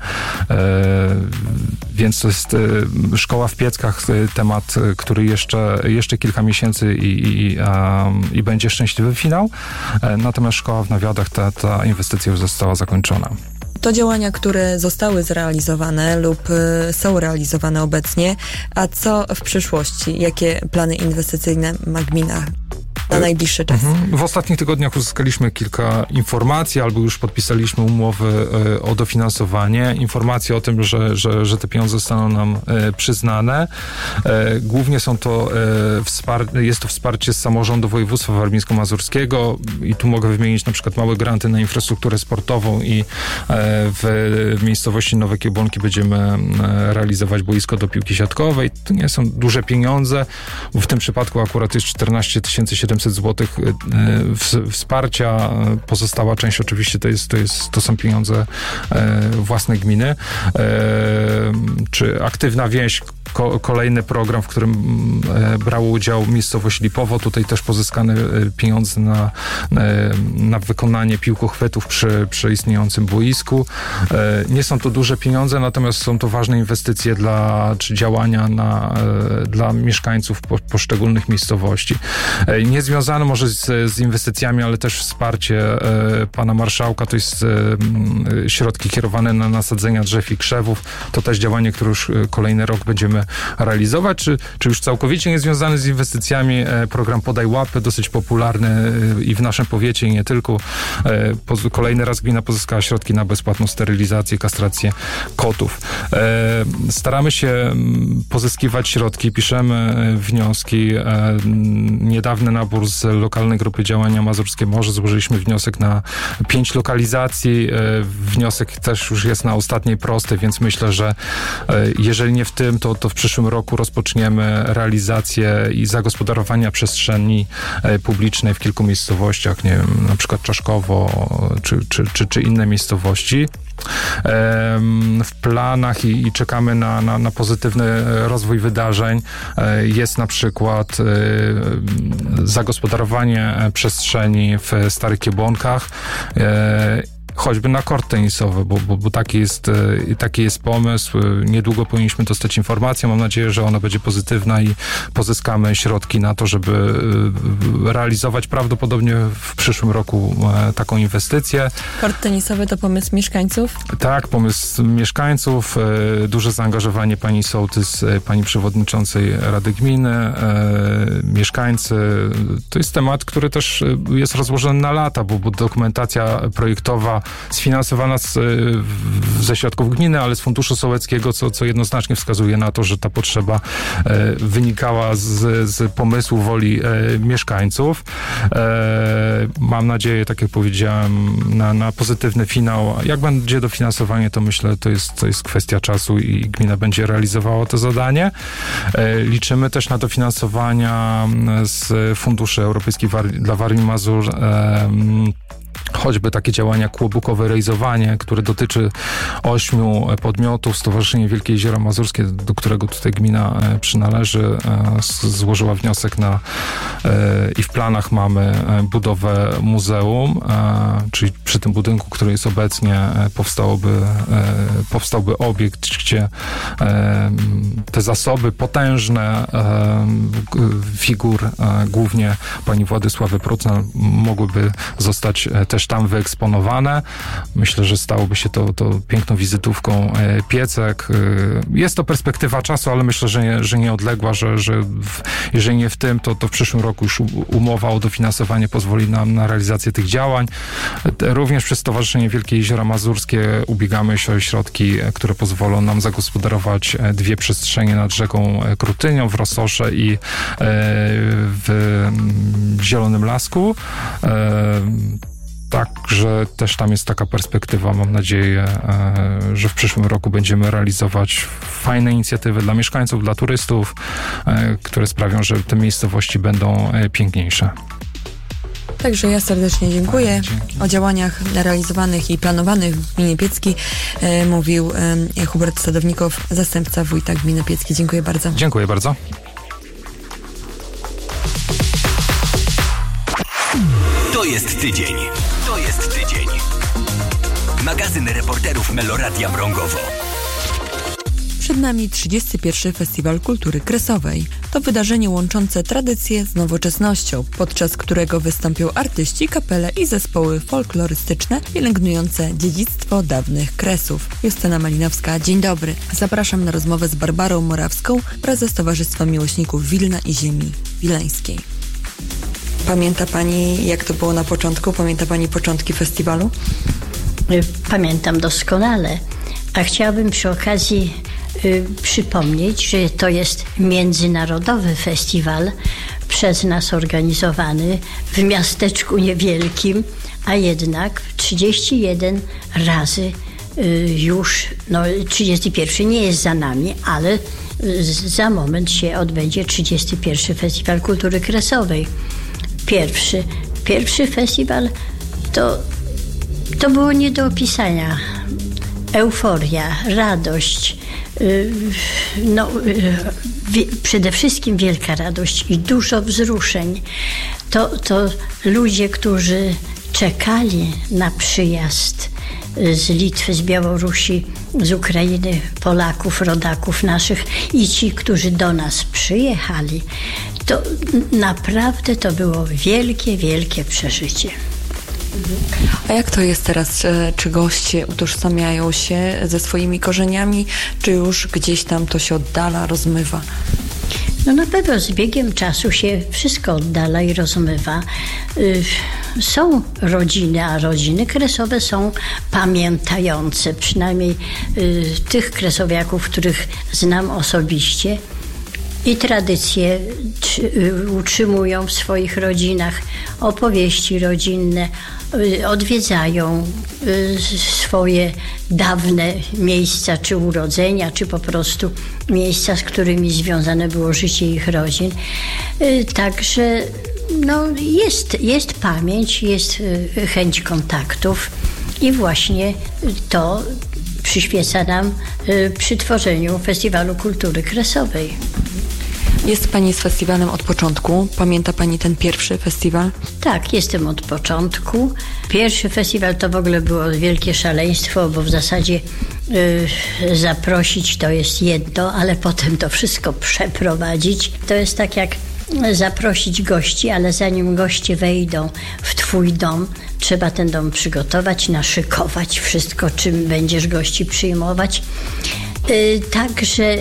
Więc to jest szkoła w Pieckach, temat, który jeszcze kilka miesięcy i będzie szczęśliwy finał. Natomiast szkoła w Nawiadach, ta inwestycja już została zakończona. To działania, które zostały zrealizowane lub są realizowane obecnie, a co w przyszłości? Jakie plany inwestycyjne ma gmina na najbliższy czas? W ostatnich tygodniach uzyskaliśmy kilka informacji, albo już podpisaliśmy umowy o dofinansowanie. Informacje o tym, że te pieniądze zostaną nam przyznane. Głównie jest to wsparcie z samorządu województwa warmińsko-mazurskiego i tu mogę wymienić na przykład małe granty na infrastrukturę sportową i w miejscowości Nowe Kiełbonki będziemy realizować boisko do piłki siatkowej. To nie są duże pieniądze, bo w tym przypadku akurat jest 14 700 zł wsparcia. Pozostała część oczywiście to są pieniądze własne gminy. Czy Aktywna Wieś, kolejny program, w którym brało udział miejscowość Lipowo. Tutaj też pozyskane pieniądze na wykonanie piłkochwytów przy istniejącym boisku. Nie są to duże pieniądze, natomiast są to ważne inwestycje czy działania dla mieszkańców poszczególnych miejscowości. Niezwiązane może z inwestycjami, ale też wsparcie pana marszałka, to jest środki kierowane na nasadzenia drzew i krzewów. To też działanie, które już kolejny rok będziemy realizować, czy już całkowicie niezwiązany z inwestycjami program Podaj Łapy, dosyć popularny i w naszym powiecie, i nie tylko. Kolejny raz gmina pozyskała środki na bezpłatną sterylizację, kastrację kotów. Staramy się pozyskiwać środki, piszemy wnioski. Niedawny nabór z lokalnej grupy działania Mazurskie Morze, złożyliśmy wniosek na 5 lokalizacji. Wniosek też już jest na ostatniej prostej, więc myślę, że jeżeli nie w tym, to w przyszłym roku rozpoczniemy realizację i zagospodarowania przestrzeni publicznej w kilku miejscowościach, nie wiem, na przykład Czaszkowo czy inne miejscowości. w planach i czekamy na pozytywny rozwój wydarzeń. Jest na przykład zagospodarowanie przestrzeni w Starych Kiełbonkach, choćby na kort tenisowy, bo taki jest pomysł. Niedługo powinniśmy dostać informację. Mam nadzieję, że ona będzie pozytywna i pozyskamy środki na to, żeby realizować prawdopodobnie w przyszłym roku taką inwestycję. Kort tenisowy to pomysł mieszkańców? Tak, pomysł mieszkańców. Duże zaangażowanie pani sołtys, pani przewodniczącej Rady Gminy, mieszkańcy. To jest temat, który też jest rozłożony na lata, bo dokumentacja projektowa sfinansowana ze środków gminy, ale z funduszu sołeckiego, co jednoznacznie wskazuje na to, że ta potrzeba wynikała z pomysłu, woli mieszkańców. Mam nadzieję, tak jak powiedziałem, na pozytywny finał. Jak będzie dofinansowanie, to myślę, to jest kwestia czasu i gmina będzie realizowała to zadanie. Liczymy też na dofinansowania z funduszy europejskich dla Warmii i Mazur, choćby takie działania kłobukowe rejzowanie, które dotyczy 8 podmiotów. Stowarzyszenie Wielkie Jeziora Mazurskie, do którego tutaj gmina przynależy, złożyła wniosek i w planach mamy budowę muzeum, czyli przy tym budynku, który jest obecnie, powstałby obiekt, gdzie te zasoby potężne figur, głównie pani Władysławy Prucna, mogłyby zostać też tam wyeksponowane. Myślę, że stałoby się to piękną wizytówką Piecek. Jest to perspektywa czasu, ale myślę, że nieodległa, że jeżeli nie w tym, to w przyszłym roku już umowa o dofinansowanie pozwoli nam na realizację tych działań. Również przez Stowarzyszenie Wielkie Jeziora Mazurskie ubiegamy się o środki, które pozwolą nam zagospodarować 2 przestrzenie nad rzeką Krutynią w Rososze i w Zielonym Lasku. Także też tam jest taka perspektywa. Mam nadzieję, że w przyszłym roku będziemy realizować fajne inicjatywy dla mieszkańców, dla turystów, które sprawią, że te miejscowości będą piękniejsze. Także ja serdecznie dziękuję. O działaniach realizowanych i planowanych w gminie Piecki mówił Hubert Sadownikow, zastępca wójta gminy Piecki. Dziękuję bardzo. Dziękuję bardzo. To jest tydzień. Magazyn reporterów Meloradia Mrągowo. Przed nami 31. Festiwal Kultury Kresowej. To wydarzenie łączące tradycję z nowoczesnością, podczas którego wystąpią artyści, kapele i zespoły folklorystyczne pielęgnujące dziedzictwo dawnych Kresów. Justyna Malinowska, dzień dobry. Zapraszam na rozmowę z Barbarą Morawską, prezes Towarzystwa Miłośników Wilna i Ziemi Wileńskiej. Pamięta Pani, jak to było na początku? Pamięta Pani początki festiwalu? Pamiętam doskonale, a chciałabym przy okazji przypomnieć, że to jest międzynarodowy festiwal przez nas organizowany w miasteczku niewielkim, a jednak 31 razy już, 31 nie jest za nami, ale za moment się odbędzie 31 Festiwal Kultury Kresowej. Pierwszy festiwal to było nie do opisania. Euforia, radość, przede wszystkim wielka radość i dużo wzruszeń. To ludzie, którzy czekali na przyjazd z Litwy, z Białorusi, z Ukrainy, Polaków, rodaków naszych i ci, którzy do nas przyjechali, to naprawdę to było wielkie, wielkie przeżycie. A jak to jest teraz? Czy goście utożsamiają się ze swoimi korzeniami, czy już gdzieś tam to się oddala, rozmywa? Na pewno z biegiem czasu się wszystko oddala i rozmywa. Są rodziny, a rodziny kresowe są pamiętające, przynajmniej tych kresowiaków, których znam osobiście, i tradycje utrzymują w swoich rodzinach, opowieści rodzinne, odwiedzają swoje dawne miejsca, czy urodzenia, czy po prostu miejsca, z którymi związane było życie ich rodzin. Także jest pamięć, jest chęć kontaktów I właśnie to przyświeca nam przy tworzeniu Festiwalu Kultury Kresowej. Jest Pani z festiwalem od początku. Pamięta Pani ten pierwszy festiwal? Tak, jestem od początku. Pierwszy festiwal to w ogóle było wielkie szaleństwo, bo w zasadzie zaprosić to jest jedno, ale potem to wszystko przeprowadzić. To jest tak jak zaprosić gości, ale zanim goście wejdą w Twój dom, trzeba ten dom przygotować, naszykować wszystko, czym będziesz gości przyjmować. Także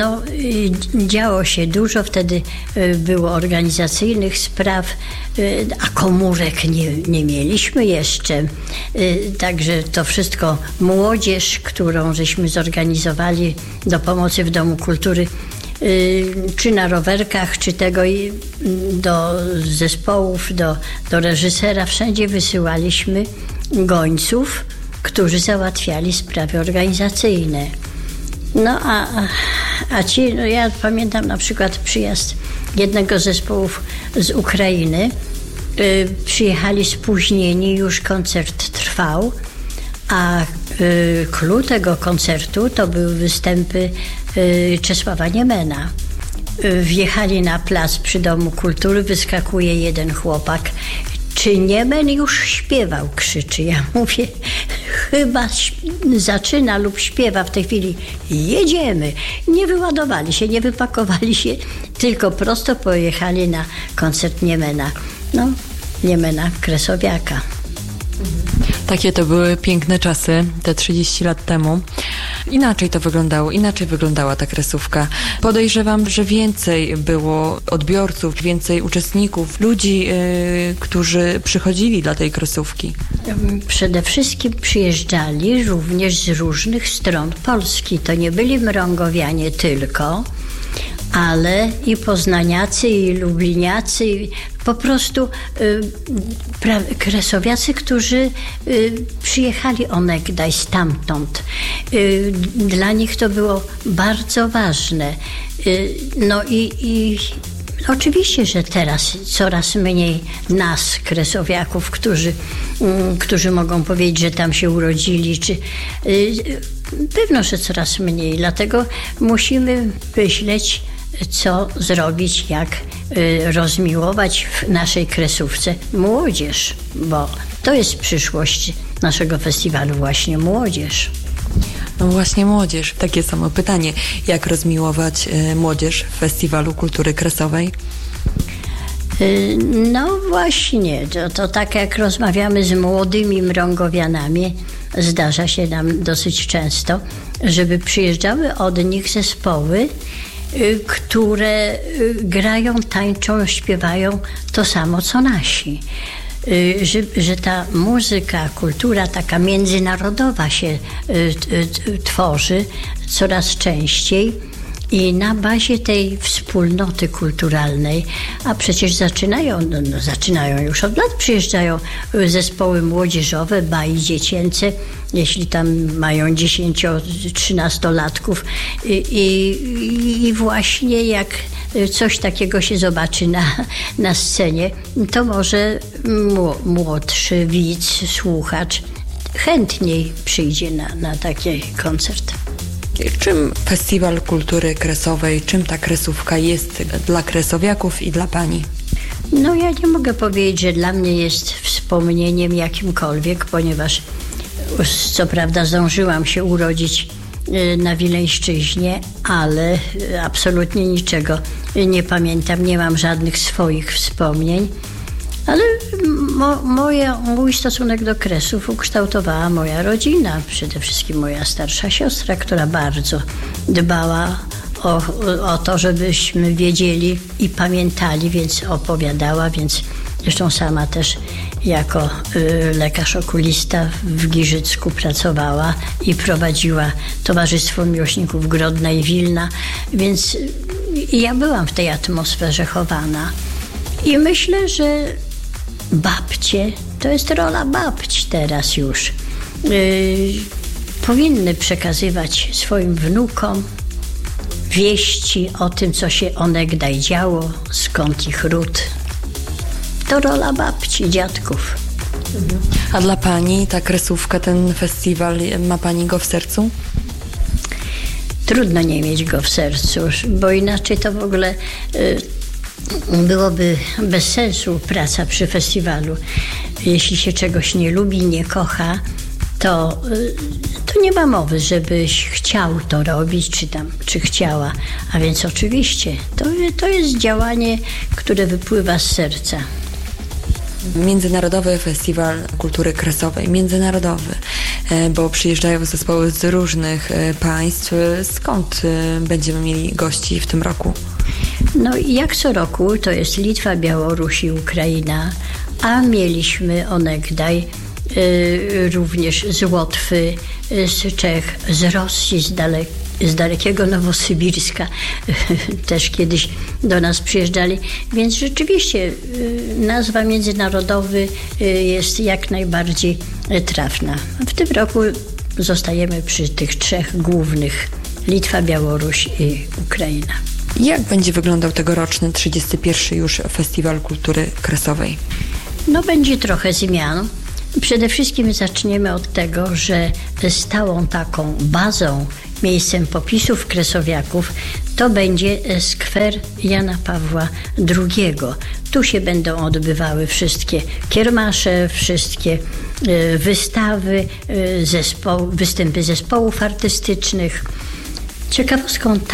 działo się dużo, wtedy było organizacyjnych spraw, a komórek nie mieliśmy jeszcze. Także to wszystko młodzież, którą żeśmy zorganizowali do pomocy w Domu Kultury, czy na rowerkach, czy tego do zespołów, do reżysera, wszędzie wysyłaliśmy gońców, którzy załatwiali sprawy organizacyjne. No a ci, ja pamiętam na przykład przyjazd jednego z zespołów z Ukrainy. Przyjechali spóźnieni, już koncert trwał, a clou tego koncertu to były występy Czesława Niemena. Wjechali na plac przy Domu Kultury, wyskakuje jeden chłopak. Czy Niemen już śpiewał? Krzyczy. Ja mówię, chyba zaczyna lub śpiewa w tej chwili. Jedziemy. Nie wyładowali się, nie wypakowali się, tylko prosto pojechali na koncert Niemena. Niemena Kresowiaka. Takie to były piękne czasy, te 30 lat temu. Inaczej to wyglądało, inaczej wyglądała ta kresówka. Podejrzewam, że więcej było odbiorców, więcej uczestników, ludzi, którzy przychodzili dla tej kresówki. Przede wszystkim przyjeżdżali również z różnych stron Polski. To nie byli mrągowianie tylko, ale i poznaniacy, i lubliniacy, po prostu kresowiacy, którzy przyjechali onegdaj stamtąd. Dla nich to było bardzo ważne. No i oczywiście, że teraz coraz mniej nas, kresowiaków, którzy mogą powiedzieć, że tam się urodzili, czy pewno, że coraz mniej. Dlatego musimy myśleć, co zrobić, jak rozmiłować w naszej kresówce młodzież, bo to jest przyszłość naszego festiwalu, właśnie młodzież. No właśnie młodzież. Takie samo pytanie. Jak rozmiłować młodzież w Festiwalu Kultury Kresowej? No właśnie, to tak jak rozmawiamy z młodymi mrągowianami, zdarza się nam dosyć często, żeby przyjeżdżały od nich zespoły, które grają, tańczą, śpiewają to samo co nasi. Że ta muzyka, kultura taka międzynarodowa się tworzy coraz częściej i na bazie tej wspólnoty kulturalnej, a przecież zaczynają już od lat, przyjeżdżają zespoły młodzieżowe, baji dziecięce, jeśli tam mają 10-13-latków i właśnie jak coś takiego się zobaczy na scenie, to może młodszy widz, słuchacz chętniej przyjdzie na taki koncert. Czym Festiwal Kultury Kresowej, czym ta kresówka jest dla kresowiaków i dla Pani? No ja nie mogę powiedzieć, że dla mnie jest wspomnieniem jakimkolwiek, ponieważ co prawda zdążyłam się urodzić na Wileńszczyźnie, ale absolutnie niczego nie pamiętam, nie mam żadnych swoich wspomnień. Ale mój stosunek do Kresów ukształtowała moja rodzina, przede wszystkim moja starsza siostra, która bardzo dbała o to, żebyśmy wiedzieli i pamiętali, więc opowiadała, więc zresztą sama też jako lekarz okulista w Giżycku pracowała i prowadziła Towarzystwo Miłośników Grodna i Wilna, więc ja byłam w tej atmosferze chowana. I myślę, że babcie, to jest rola babci teraz już, powinny przekazywać swoim wnukom wieści o tym, co się onegdaj działo, skąd ich ród. To rola babci, dziadków. A dla Pani ta kresówka, ten festiwal, ma Pani go w sercu? Trudno nie mieć go w sercu, bo inaczej to w ogóle byłoby bez sensu praca przy festiwalu. Jeśli się czegoś nie lubi, nie kocha, to nie ma mowy, żebyś chciał to robić, czy chciała. A więc oczywiście to jest działanie, które wypływa z serca. Międzynarodowy Festiwal Kultury Kresowej. Międzynarodowy, bo przyjeżdżają zespoły z różnych państw. Skąd będziemy mieli gości w tym roku? No i jak co roku to jest Litwa, Białoruś i Ukraina, a mieliśmy onegdaj również z Łotwy, z Czech, z Rosji, z dalekiego Nowosybirska też kiedyś do nas przyjeżdżali, więc rzeczywiście nazwa międzynarodowy jest jak najbardziej trafna. W tym roku zostajemy przy tych trzech głównych: Litwa, Białoruś i Ukraina. Jak będzie wyglądał tegoroczny 31. już Festiwal Kultury Kresowej? No będzie trochę zmian. Przede wszystkim zaczniemy od tego, że stałą taką bazą, miejscem popisów kresowiaków to będzie skwer Jana Pawła II. Tu się będą odbywały wszystkie kiermasze, wszystkie wystawy, występy zespołów artystycznych. Ciekawostką